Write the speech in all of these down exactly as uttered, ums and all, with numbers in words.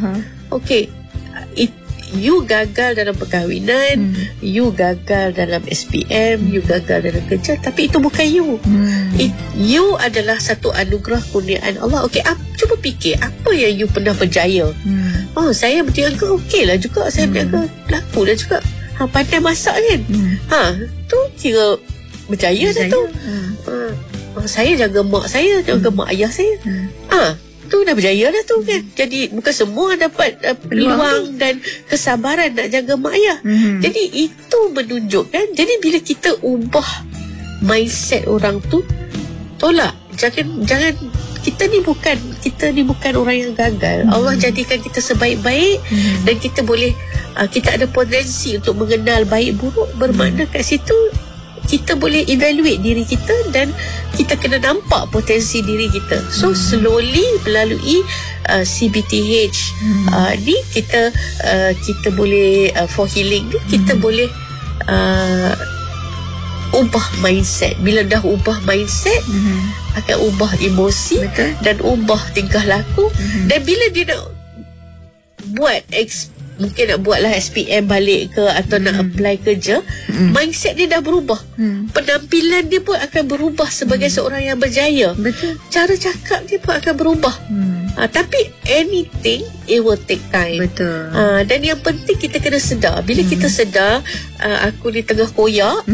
uh-huh. Okay, it, you gagal dalam perkahwinan, hmm. you gagal dalam S P M, hmm. you gagal dalam kerja, tapi itu bukan you. hmm. It, you adalah satu anugerah kurniaan Allah. Okay, ap, cuba fikir apa yang you pernah berjaya. hmm. Oh, saya berniaga okey lah juga. Saya hmm. berniaga laku lah juga. Ha, pandai masak kan. hmm. Ha, tu kira berjaya, berjaya. dah tu. hmm. ha, oh, saya jaga mak saya, jaga hmm. mak ayah saya. hmm. Ha, tu dah berjaya dah tu kan. Jadi bukan semua dapat uh, peluang dan kesabaran nak jaga mak ayah. mm-hmm. Jadi itu menunjukkan, jadi bila kita ubah mindset orang tu, tolak, jangan jangan kita ni bukan kita ni bukan orang yang gagal. mm-hmm. Allah jadikan kita sebaik-baik. mm-hmm. Dan kita boleh uh, kita ada potensi untuk mengenal baik buruk. Bermakna mm-hmm. kat situ kita boleh evaluate diri kita dan kita kena nampak potensi diri kita. So hmm. slowly melalui uh, C B T H hmm. uh, ni kita uh, kita boleh uh, for healing ni kita hmm. boleh uh, ubah mindset. Bila dah ubah mindset, hmm. akan ubah emosi. Betul. Dan ubah tingkah laku. hmm. Dan bila dia nak buat eks mungkin nak buatlah S P M balik ke atau hmm. nak apply kerja, hmm. mindset dia dah berubah. hmm. Penampilan dia pun akan berubah sebagai hmm. seorang yang berjaya. Betul. Cara cakap dia pun akan berubah. hmm. ha, Tapi anything, it will take time. Betul. ha, Dan yang penting kita kena sedar. Bila hmm. kita sedar uh, aku ni tengah koyak,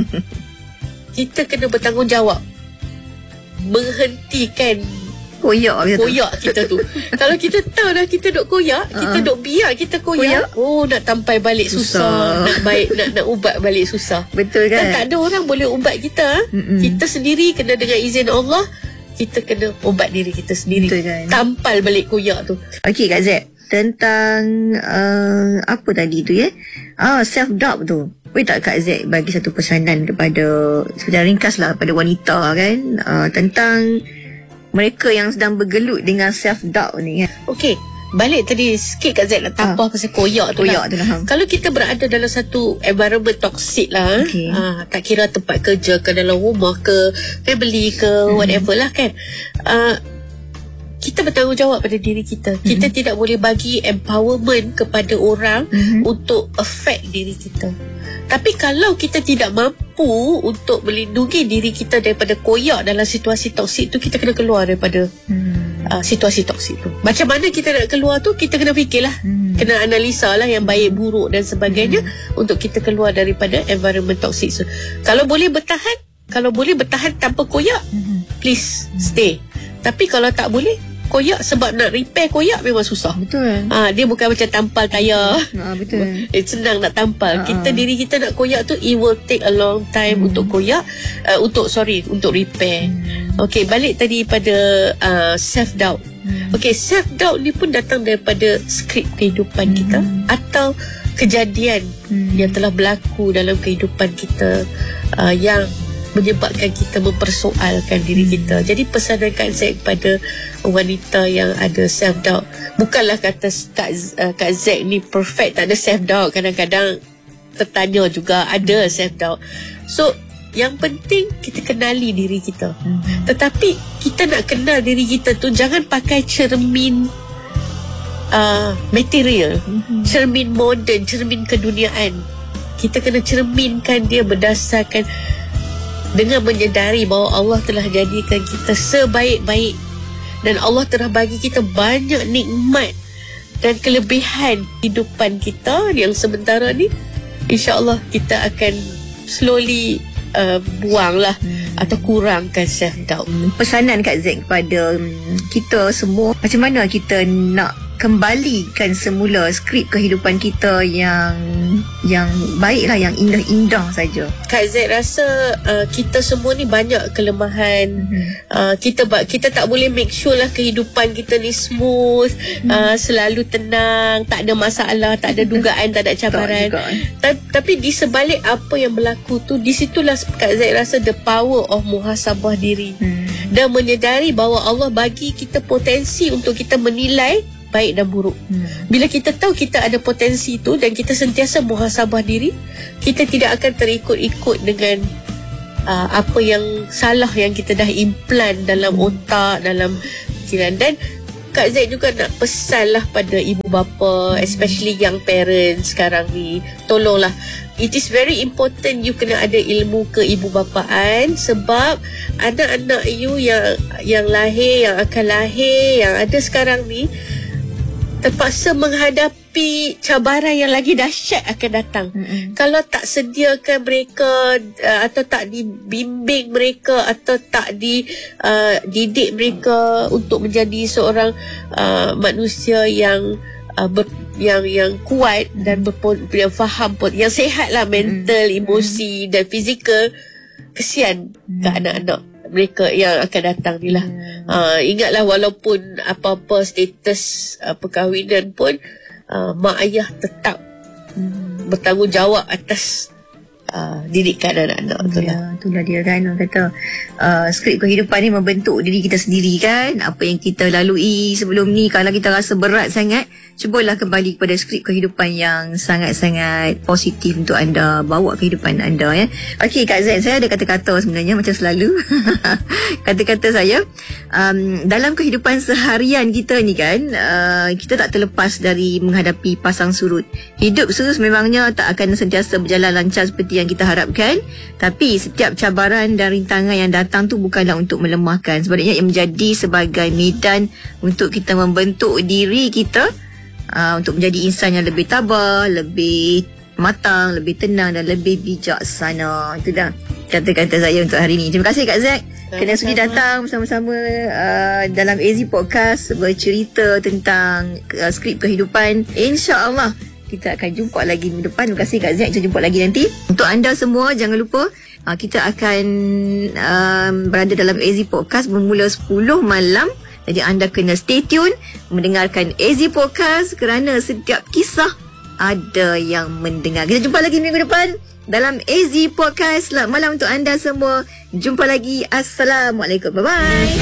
kita kena bertanggungjawab menghentikan koyak koyak kita tu. Kalau kita tahu dah kita duk koyak, uh-huh. kita duk biar kita koyak, koyak, oh nak tampai balik susah, susah. nak baik nak nak ubat balik susah. Betul kan? Dan tak ada orang boleh ubat kita. Mm-mm. Kita sendiri kena dengan izin Allah, kita kena ubat diri kita sendiri. Betul kan? Tampal balik koyak tu. Okey Kak Z, tentang uh, apa tadi tu ya? Ah, self doubt tu. Boleh tak Kak Z bagi satu pesanan kepada, secara ringkas lah, pada wanita kan, uh, tentang mereka yang sedang bergelut dengan self-doubt ni kan. Okey, balik tadi sikit Kak Z nak tambah ha. pasal koyak tu koyak lah. Tu lah. Kalau kita berada dalam satu environment toxic lah, okay. ha, tak kira tempat kerja ke, dalam rumah ke, family ke, hmm. whatever lah kan, uh, kita bertanggungjawab pada diri kita. hmm. Kita tidak boleh bagi empowerment kepada orang hmm. untuk affect diri kita. Tapi kalau kita tidak mampu untuk melindungi diri kita daripada koyak dalam situasi toksik tu, kita kena keluar daripada hmm. uh, situasi toksik tu. Macam mana kita nak keluar tu, kita kena fikirlah. Hmm. Kena analisa lah yang baik, buruk dan sebagainya hmm. untuk kita keluar daripada environment toksik tu. Kalau boleh bertahan, kalau boleh bertahan tanpa koyak, hmm. please stay. Tapi kalau tak boleh, koyak, sebab nak repair koyak memang susah. Betul. Ha, dia bukan macam tampal tayar. Ha, betul. Eh, senang nak tampal. Ha, kita diri kita nak koyak tu, it will take a long time hmm. untuk koyak, uh, untuk sorry, untuk repair. Hmm. Okey, balik tadi pada uh, self doubt. Hmm. Okey, self doubt ni pun datang daripada skrip kehidupan hmm. kita atau kejadian hmm. yang telah berlaku dalam kehidupan kita uh, yang menyebabkan kita mempersoalkan diri hmm. kita. Jadi pesanan Kak Z kepada wanita yang ada self doubt, bukanlah kata Kak, uh, Kak Z ni perfect, tak ada self doubt. Kadang-kadang tertanya juga ada self doubt. So yang penting kita kenali diri kita. hmm. Tetapi kita nak kenal diri kita tu, jangan pakai cermin uh, material, hmm. cermin moden, cermin keduniaan. Kita kena cerminkan dia berdasarkan dengan menyedari bahawa Allah telah jadikan kita sebaik-baik dan Allah telah bagi kita banyak nikmat dan kelebihan kehidupan kita yang sementara ni. InsyaAllah kita akan slowly uh, buanglah hmm. atau kurangkan self-doubt. Pesanan Kak Z kepada kita semua, macam mana kita nak kembalikan semula skrip kehidupan kita yang yang baiklah, yang indah-indah saja. Kak Z rasa uh, kita semua ni banyak kelemahan. Mm-hmm. uh, kita kita tak boleh make sure lah kehidupan kita ni smooth, mm. uh, selalu tenang, tak ada masalah, tak ada dugaan, tak ada cabaran. Ta- tapi di sebalik apa yang berlaku tu, di situlah Kak Z rasa the power of muhasabah diri. Mm. Dan menyedari bahawa Allah bagi kita potensi untuk kita menilai baik dan buruk. hmm. Bila kita tahu kita ada potensi itu dan kita sentiasa muhasabah diri, kita tidak akan terikut-ikut dengan uh, apa yang salah yang kita dah implant dalam otak, dalam fikiran. Dan Kak Z juga nak pesan lah pada ibu bapa, hmm. especially young parents sekarang ni. Tolonglah, it is very important you kena ada ilmu keibu bapaan, sebab anak-anak you yang yang lahir, yang akan lahir, yang ada sekarang ni terpaksa menghadapi cabaran yang lagi dahsyat akan datang. Mm-hmm. Kalau tak sediakan mereka uh, atau tak dibimbing mereka atau tak dididik uh, mereka untuk menjadi seorang uh, manusia yang uh, ber, yang yang kuat dan berpon, yang faham, yang sihat lah mental, mm-hmm. emosi dan fizikal, kesian mm-hmm. ke anak-anak mereka yang akan datang ni lah. Hmm. Uh, ingatlah, walaupun apa-apa status uh, perkahwinan pun, uh, mak ayah tetap hmm. bertanggungjawab atas uh, didikan anak-anak. Ya, itulah dia kan, orang kata uh, skrip kehidupan ni membentuk diri kita sendiri kan. Apa yang kita lalui sebelum ni, kalau kita rasa berat sangat, cubalah kembali kepada skrip kehidupan yang sangat-sangat positif untuk anda bawa kehidupan anda ya. Okey Kak Z, saya ada kata-kata sebenarnya macam selalu. Kata-kata saya, um, dalam kehidupan seharian kita ni kan, uh, kita tak terlepas dari menghadapi pasang surut. Hidup terus memangnya tak akan sentiasa berjalan lancar seperti yang kita harapkan, tapi setiap cabaran dan rintangan yang datang tu bukanlah untuk melemahkan, sebaliknya ia menjadi sebagai medan untuk kita membentuk diri kita Uh, untuk menjadi insan yang lebih tabah, lebih matang, lebih tenang dan lebih bijaksana. Itu dah kata-kata saya untuk hari ini. Terima kasih Kak Z kerana sudi datang bersama-sama uh, dalam A Z Podcast, bercerita tentang uh, skrip kehidupan. InsyaAllah kita akan jumpa lagi minggu depan. Terima kasih Kak Z, kita jumpa lagi nanti. Untuk anda semua, jangan lupa uh, kita akan uh, berada dalam A Z Podcast bermula sepuluh malam. Jadi anda kena stay tune mendengarkan A Z Podcast kerana setiap kisah ada yang mendengar. Kita jumpa lagi minggu depan dalam A Z Podcast. Selamat malam untuk anda semua. Jumpa lagi. Assalamualaikum. Bye-bye.